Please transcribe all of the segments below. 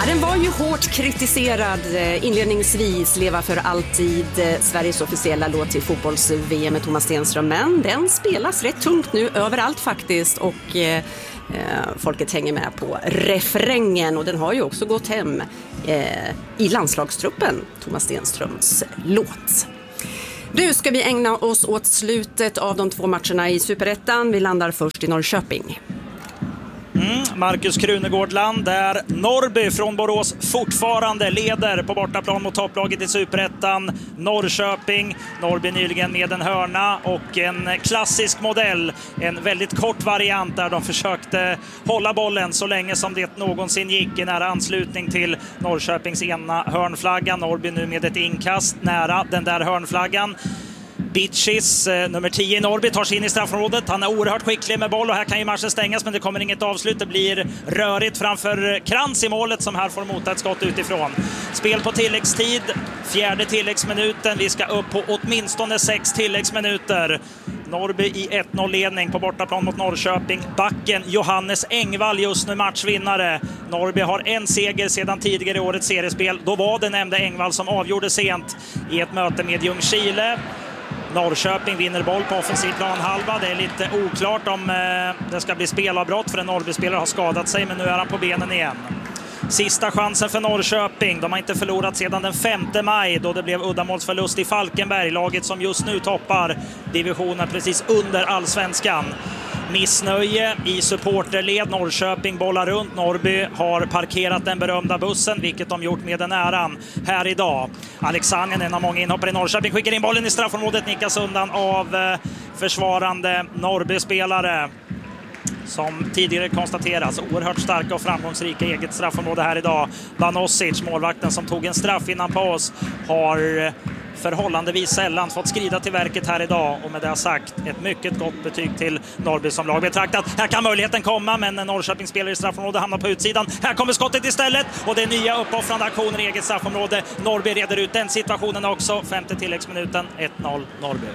Den var ju hårt kritiserad inledningsvis, Leva för alltid, Sveriges officiella låt till fotbolls-VM med Thomas Stenström, men den spelas rätt tungt nu överallt faktiskt och folket hänger med på refrängen och den har ju också gått hem i landslagstruppen, Thomas Stenströms låt. Nu ska vi ägna oss åt slutet av de 2 matcherna i Superettan. Vi landar först i Norrköping. Marcus Krunegårdland där Norrby från Borås fortfarande leder på bortaplan mot topplaget i Superettan Norrköping. Norrby nyligen med en hörna och en klassisk modell, en väldigt kort variant där de försökte hålla bollen så länge som det någonsin gick i nära anslutning till Norrköpings ena hörnflagga. Norrby nu med ett inkast nära den där hörnflaggan. Bitchis, nummer 10 i Norrby, tar sig in i straffområdet. Han är oerhört skicklig med boll och här kan ju matchen stängas, men det kommer inget avslut. Det blir rörigt framför Krantz i målet som här får mota ett skott utifrån. Spel på tilläggstid, 4:e tilläggsminuten. Vi ska upp på åtminstone 6 tilläggsminuter. Norrby i 1-0-ledning på bortaplan mot Norrköping. Backen Johannes Engvall just nu matchvinnare. Norrby har en seger sedan tidigare i årets seriespel. Då var det nämnde Engvall som avgjorde sent i ett möte med Ljungskile. Norrköping vinner boll på offensiv planhalva. Det är lite oklart om det ska bli spelavbrott för en Norrby-spelare har skadat sig, men nu är han på benen igen. Sista chansen för Norrköping. De har inte förlorat sedan den 5 maj då det blev uddamålsförlust i Falkenberg. Laget som just nu toppar divisionen precis under allsvenskan. Missnöje i supporterled. Norrköping bollar runt. Norrby har parkerat den berömda bussen, vilket de gjort med den äran här idag. Alexanien, en av många inhoppare i Norrköping, skickar in bollen i straffområdet. Nickas undan av försvarande Norrby-spelare. Som tidigare konstaterats, oerhört starka och framgångsrika eget straffområde här idag. Vanosic, målvakten som tog en straff innan paus, har förhållandevis sällan fått skrida till verket här idag. Och med det sagt, ett mycket gott betyg till Norrby som lag betraktat. Här kan möjligheten komma, men Norrköping spelar i straffområdet, hamnar på utsidan. Här kommer skottet istället och det är nya uppoffrande aktioner i eget straffområde. Norrby reder ut den situationen också. 5:e tilläggsminuten, 1-0 Norrby.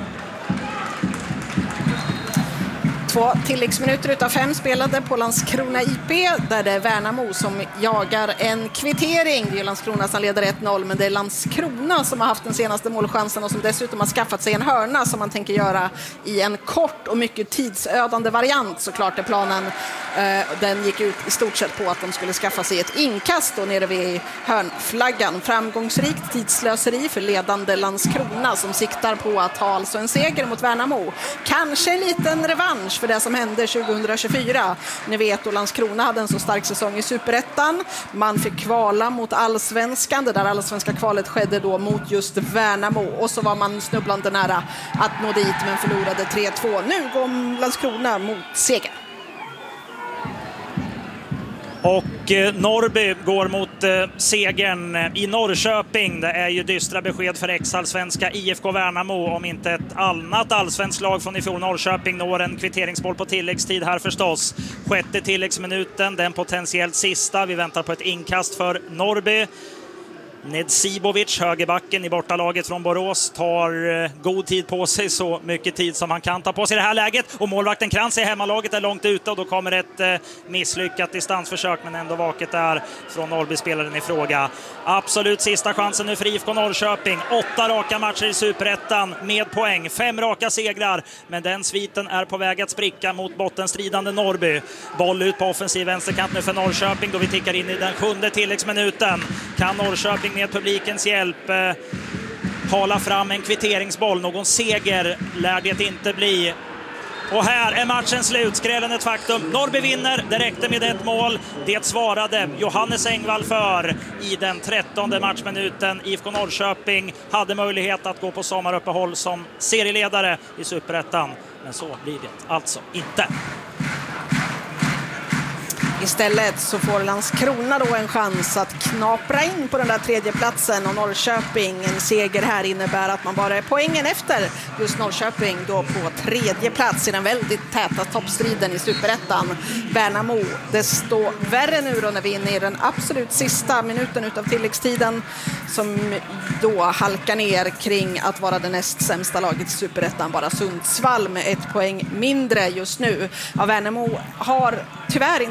2 tilläggsminuter utav 5 spelade på Landskrona IP, där det är Värnamo som jagar en kvittering. Det är Landskrona som leder 1-0, men det är Landskrona som har haft den senaste målchansen och som dessutom har skaffat sig en hörna som man tänker göra i en kort och mycket tidsödande variant. Såklart är planen, den gick ut i stort sett på att de skulle skaffa sig ett inkast och nere vid hörnflaggan. Framgångsrikt tidslöseri för ledande Landskrona som siktar på att ta alltså en seger mot Värnamo. Kanske en liten revansch för det som hände 2024. Ni vet, att Landskrona hade en så stark säsong i Superettan. Man fick kvala mot allsvenskan. Det där allsvenska kvalet skedde då mot just Värnamo. Och så var man snubblande nära att nå dit, men förlorade 3-2. Nu går Landskrona mot seger. Och Norrby går mot segern i Norrköping. Det är ju dystra besked för ex-allsvenska IFK Värnamo om inte ett annat allsvenskt lag från i fjol. Norrköping når en kvitteringsboll på tilläggstid här förstås. 6:e tilläggsminuten, den potentiellt sista. Vi väntar på ett inkast för Norrby. Nedzibovic, högerbacken i bortalaget från Borås, tar god tid på sig, så mycket tid som han kan ta på sig i det här läget. Och målvakten Krantz i hemmalaget är långt ute och då kommer ett misslyckat distansförsök, men ändå vaket där från Norrby-spelaren i fråga. Absolut sista chansen nu för IFK Norrköping. 8 raka matcher i Superettan med poäng, 5 raka segrar, men den sviten är på väg att spricka mot bottenstridande Norrby. Boll ut på offensiv vänsterkant nu för Norrköping då vi tickar in i den 7:e tilläggsminuten. Kan Norrköping med publikens hjälp hala fram en kvitteringsboll? Någon seger lär det inte bli. Och här är matchen slut. Skrällen ett faktum. Norrby vinner. Det räckte med ett mål. Det svarade Johannes Engvall för i den 13:e matchminuten. IFK Norrköping hade möjlighet att gå på sommaruppehåll som serieledare i Superettan. Men så blir det alltså inte. Istället så får Landskrona då en chans att knapra in på den där 3:e platsen och Norrköping. En seger här innebär att man bara är poängen efter just Norrköping då på 3:e plats i den väldigt täta toppstriden i Superettan. Värnamo, desto värre nu då när vi är inne i den absolut sista minuten utav tilläggstiden, som då halkar ner kring att vara det näst sämsta laget i Superettan. Bara Sundsvall med 1 poäng mindre just nu. Ja, Värnamo har tyvärr inte varit riktigt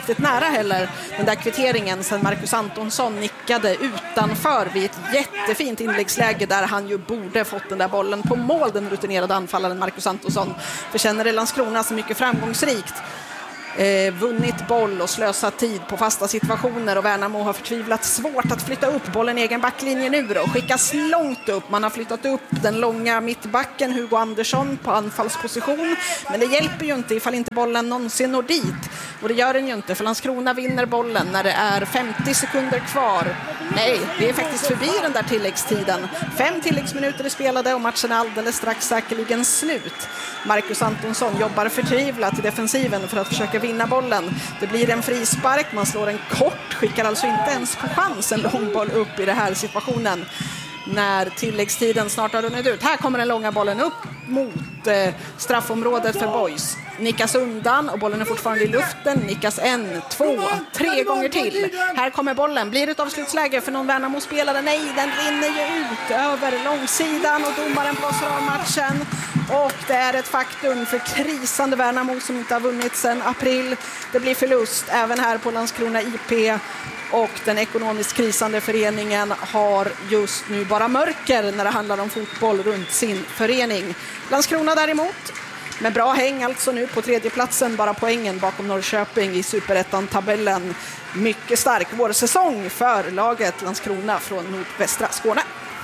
riktigt nära heller den där kvitteringen sen Marcus Antonsson nickade utanför vid ett jättefint inläggsläge där han ju borde fått den där bollen på mål, den rutinerade anfallaren Marcus Antonsson. För känner det Landskrona så mycket framgångsrikt. Vunnit boll och slösat tid på fasta situationer, och Värnamo har förtvivlat svårt att flytta upp bollen i egen backlinje nu och skickas långt upp. Man har flyttat upp den långa mittbacken Hugo Andersson på anfallsposition, men det hjälper ju inte ifall inte bollen någonsin når dit, och det gör den ju inte, för Landskrona vinner bollen när det är 50 sekunder kvar. Nej, vi är faktiskt förbi den där tilläggstiden. 5 tilläggsminuter är spelade och matchen är alldeles strax säkerligen slut. Marcus Antonsson jobbar förtvivlat i defensiven för att försöka vinna bollen. Det blir en frispark, man slår en kort, skickar alltså inte ens på chans en lång boll upp i den här situationen när tilläggstiden snart har runnit ut. Här kommer den långa bollen upp mot straffområdet för Boys. Nickas undan och bollen är fortfarande i luften. Nickas 1, 2, 3 gånger till. Här kommer bollen. Blir det ett avslutsläge för någon Värnamo-spelare? Nej, den rinner ju ut över långsidan och domaren blåser av matchen. Och det är ett faktum för krisande Värnamo som inte har vunnit sedan april. Det blir förlust även här på Landskrona IP. Och den ekonomiskt krisande föreningen har just nu bara mörker när det handlar om fotboll runt sin förening. Landskrona däremot, med bra häng alltså nu på 3:e platsen, bara poängen bakom Norrköping i Superettan-tabellen. Mycket stark vårsäsong för laget Landskrona från nordvästra Skåne.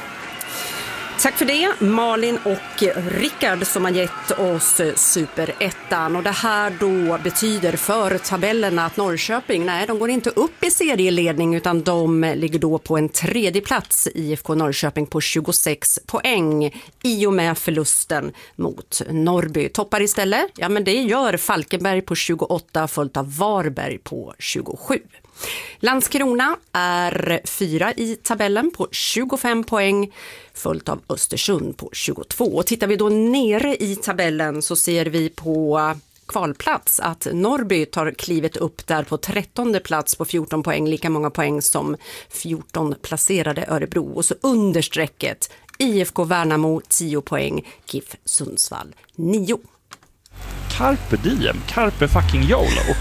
Tack för det, Malin och Rickard, som har gett oss Superettan. Och det här då betyder för tabellerna att Norrköping, nej, de går inte upp i serieledning, utan de ligger då på en 3:e plats, IFK Norrköping på 26 poäng i och med förlusten mot Norrby. Toppar istället, ja men det gör Falkenberg på 28, följt av Varberg på 27. Landskrona är 4 i tabellen på 25 poäng, följt av Östersund på 22. Och tittar vi då nere i tabellen så ser vi på kvalplats att Norrby tar klivet upp där på 13:e plats på 14 poäng, lika många poäng som 14 placerade Örebro. Och så understrecket IFK Värnamo 10 poäng, GIF Sundsvall 9. Carpe diem, carpe fucking YOLO.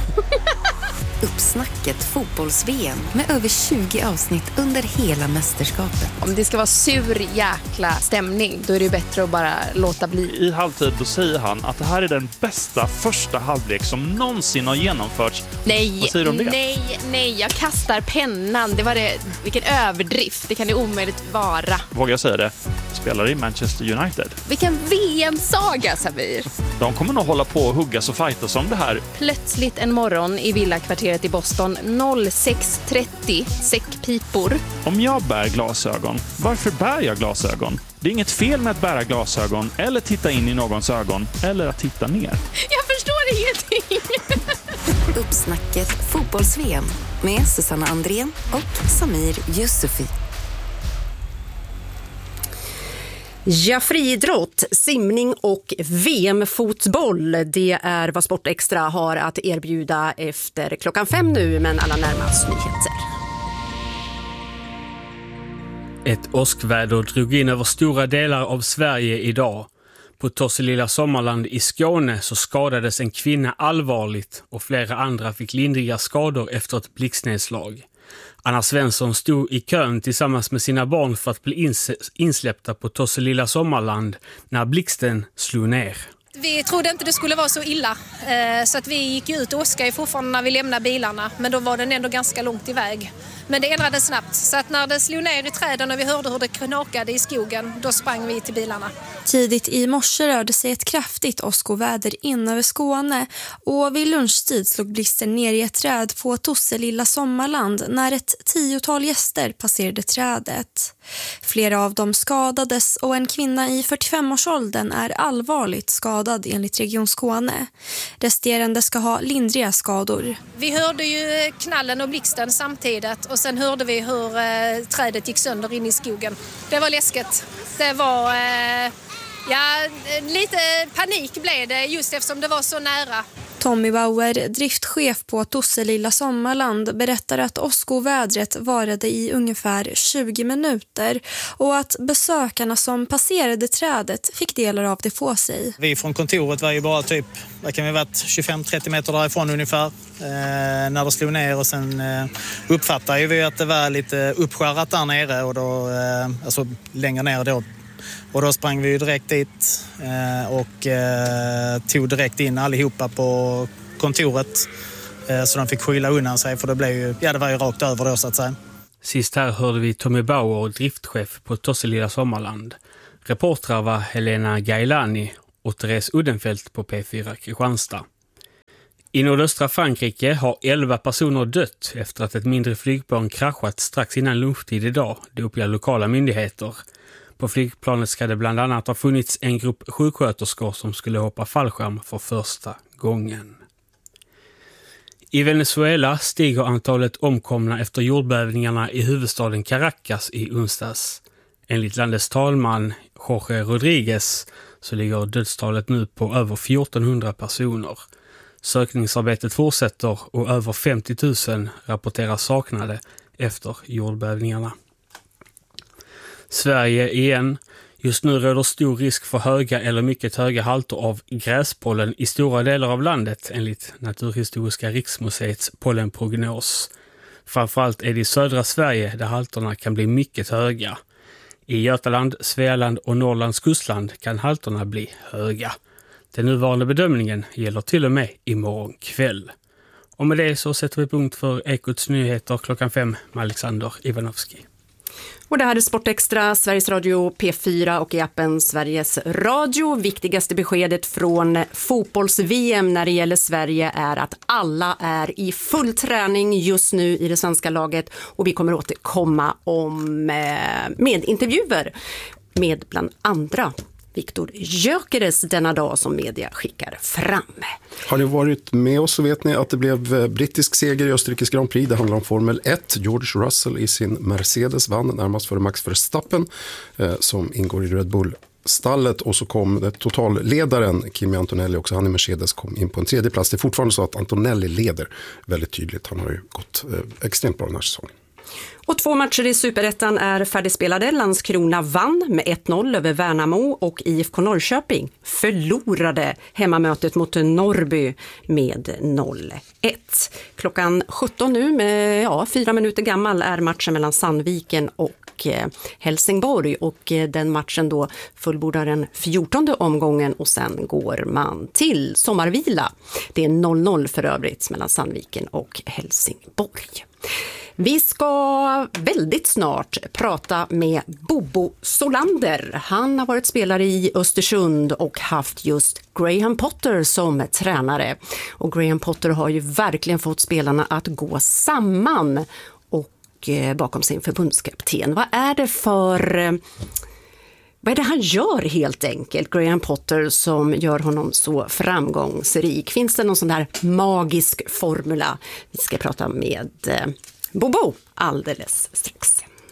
Uppsnacket fotbolls-VM med över 20 avsnitt under hela mästerskapet. Om det ska vara sur jäkla stämning, då är det bättre att bara låta bli. I halvtid då säger han att det här är den bästa första halvlek som någonsin har genomförts. Nej, vad säger du om det? nej, jag kastar pennan. Det var det, vilken överdrift, det kan det omöjligt vara. Vågar jag säga det? Spelar i Manchester United. Vilken VM-saga, Samir. De kommer nog hålla på och huggas och fightas om det här. Plötsligt en morgon i villakvarteret i Boston 06:30, säckpipor. Om jag bär glasögon, varför bär jag glasögon? Det är inget fel med att bära glasögon eller titta in i någons ögon eller att titta ner. Jag förstår ingenting. Uppsnacket fotbolls-VM med Susanna Andrén och Samir Yusufi. Ja, friidrott, simning och VM-fotboll, det är vad Sport Extra har att erbjuda efter 5:00 nu, men alla närmast nyheter. Ett åskväder drog in över stora delar av Sverige idag. På Tosselilla Sommarland i Skåne så skadades en kvinna allvarligt och flera andra fick lindriga skador efter ett blixtnedslag. Anna Svensson stod i kön tillsammans med sina barn för att bli insläppta på Tosselilla Sommarland när blixten slog ner. Vi trodde inte det skulle vara så illa, så att vi gick ut och åskade fortfarande när vi lämnade bilarna, men då var den ändå ganska långt iväg. Men det ändrades snabbt, så att när det slog ner i träden och vi hörde hur det knakade i skogen, då sprang vi till bilarna. Tidigt i morse rörde sig ett kraftigt åskoväder in över Skåne och vid lunchtid slog blixten ner i ett träd på Tosselilla Sommarland när ett 10-tal gäster passerade trädet. Flera av dem skadades och en kvinna i 45-årsåldern är allvarligt skadad enligt Region Skåne. Resterande ska ha lindriga skador. Vi hörde ju knallen och blixten samtidigt och sen hörde vi hur trädet gick sönder in i skogen. Det var läskigt. Det var lite panik blev det just eftersom det var så nära. Tommy Bauer, driftchef på Tosselilla Sommarland, berättar att åskovädret varade i ungefär 20 minuter och att besökarna som passerade trädet fick delar av det på sig. Vi från kontoret var ju bara typ, vad kan vi varit, 25-30 meter därifrån ungefär när det slog ner, och sen uppfattade vi att det var lite uppskärrat där nere och då, alltså längre ner då. Och då sprang vi direkt dit och tog direkt in allihopa på kontoret så de fick skylla undan sig, för det blev ju, det var ju rakt över då så att säga. Sist här hörde vi Tommy Bauer, driftchef på Tosselilla Sommarland. Reportrar var Helena Gailani och Therese Uddenfelt på P4 Kristianstad. I nordöstra Frankrike har 11 personer dött efter att ett mindre flygplan kraschat strax innan lunchtid idag, det uppger lokala myndigheter. På flygplanet ska det bland annat ha funnits en grupp sjuksköterskor som skulle hoppa fallskärm för första gången. I Venezuela stiger antalet omkomna efter jordbävningarna i huvudstaden Caracas i onsdags. Enligt landets talman Jorge Rodriguez så ligger dödstalet nu på över 1400 personer. Sökningsarbetet fortsätter och över 50 000 rapporteras saknade efter jordbävningarna. Sverige igen. Just nu råder stor risk för höga eller mycket höga halter av gräspollen i stora delar av landet enligt Naturhistoriska riksmuseets pollenprognos. Framförallt är det i södra Sverige där halterna kan bli mycket höga. I Götaland, Svealand och Norrlands kustland kan halterna bli höga. Den nuvarande bedömningen gäller till och med imorgon kväll. Och med det så sätter vi punkt för Ekots nyheter klockan 5 med Alexander Ivanovski. Och det här är Sportextra, Sveriges Radio P4 och i appen Sveriges Radio. Viktigaste beskedet från fotbolls-VM när det gäller Sverige är att alla är i full träning just nu i det svenska laget. Och vi kommer återkomma med intervjuer med bland andra Viktor Gyökeres denna dag som media skickar fram. Har ni varit med oss så vet ni att det blev brittisk seger i Österrikes Grand Prix. Det handlar om Formel 1. George Russell i sin Mercedes vann närmast före Max Verstappen som ingår i Red Bull-stallet. Och så kom det totalledaren Kimi Antonelli, också han i Mercedes, kom in på en tredje plats. Det är fortfarande så att Antonelli leder väldigt tydligt. Han har ju gått extremt bra den här säsongen. Och 2 matcher i Superettan är färdigspelade. Landskrona vann med 1-0 över Värnamo och IFK Norrköping förlorade hemmamötet mot Norrby med 0-1. Klockan 17 nu, med 4 minuter gammal, är matchen mellan Sandviken och Helsingborg, och den matchen då fullbordar den 14:e omgången och sen går man till sommarvila. Det är 0-0 för övrigt mellan Sandviken och Helsingborg. Vi ska väldigt snart prata med Bobo Solander. Han har varit spelare i Östersund och haft just Graham Potter som tränare. Och Graham Potter har ju verkligen fått spelarna att gå samman och bakom sin förbundskapten. Vad är det han gör helt enkelt, Graham Potter, som gör honom så framgångsrik? Finns det någon sån här magisk formula? Vi ska prata med Bobo alldeles strax.